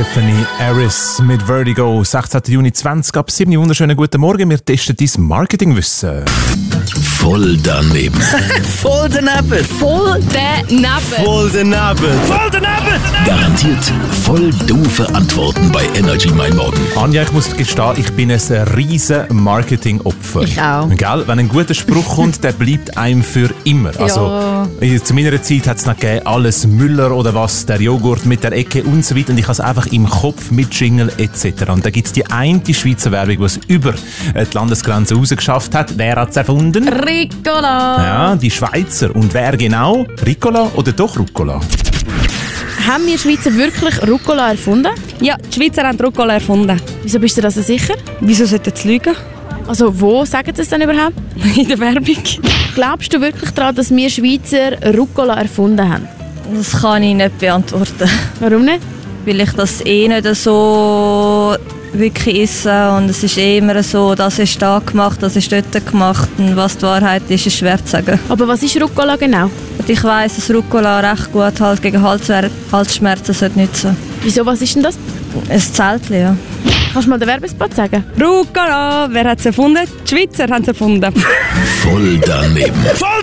Stephanie Harris mit Vertigo, 16. Juni 20 ab 7. Wunderschönen guten Morgen. Wir testen dein Marketingwissen. Voll daneben. Voll daneben. Voll daneben. Voll daneben. Voll daneben. Garantiert voll doofe Antworten bei Energy Mein Morgen. Anja, ich muss gestehen, ich bin ein riesen Marketingopfer. Ich auch. Gell? Wenn ein guter Spruch kommt, der bleibt einem für immer. Also, zu meiner Zeit hat es noch gegeben, alles Müller oder was, der Joghurt mit der Ecke und so weiter. Und ich habe es einfach im Kopf mit Jingle etc. Und da gibt es die eine Schweizer Werbung, die es über die Landesgrenze rausgeschafft hat. Wer hat es erfunden? Ricola. Ja, die Schweizer. Und wer genau? Ricola oder doch Rucola? Haben wir Schweizer wirklich Rucola erfunden? Ja, die Schweizer haben Rucola erfunden. Wieso bist du das so sicher? Wieso sollten sie lügen? Also wo sagen sie es denn überhaupt? In der Werbung. Glaubst du wirklich daran, dass wir Schweizer Rucola erfunden haben? Das kann ich nicht beantworten. Warum nicht? Weil ich das nicht so wirklich esse. Und es ist immer so, das ist da gemacht, das ist dort gemacht. Und was die Wahrheit ist, ist schwer zu sagen. Aber was ist Rucola genau? Und ich weiss, dass Rucola recht gut halt gegen Halsschmerzen nützen sollte. Wieso, was ist denn das? Ein Zeltchen, ja. Kannst du mal den Werbespot sagen? Rucola, wer hat es erfunden? Die Schweizer haben es erfunden. Voll daneben. Voll